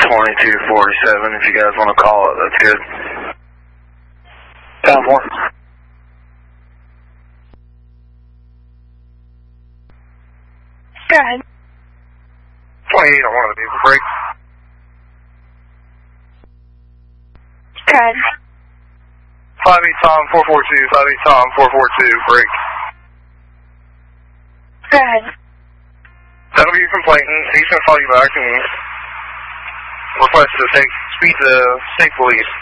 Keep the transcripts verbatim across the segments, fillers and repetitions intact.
twenty-two forty-seven, if you guys want to call it, that's good. Down four. Go ahead. twenty-eight on one of the vehicle break. Go ahead. five eight Tom four four two, five eight Tom four four two, break. Go ahead. That'll be your complainant. He's going to call you back and request to take, speak to state police.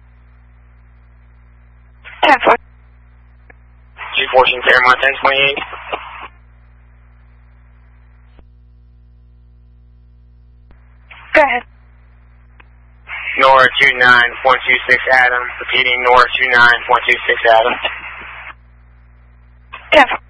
ten four. two fourteen Fairmont ten twenty-eight. Go ahead. Nora two nine point two six Adam. Repeating Nora two nine point two six Adam. ten four.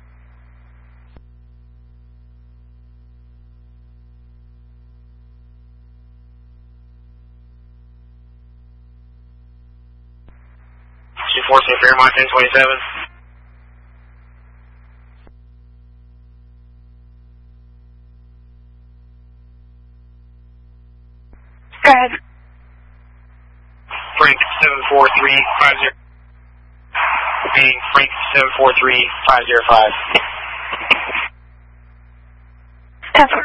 two fourteen Fairmont ten twenty-seven. Go ahead. Frank seven four three five zero. Repeating Frank seven four three five zero five. ten four.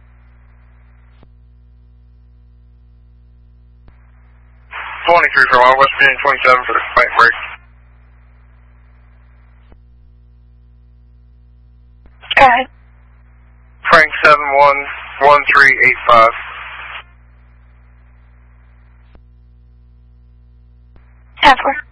twenty-three from our West Virginia twenty-seven for the complaint break. Go ahead. Frank seven one one three eight five. ten four.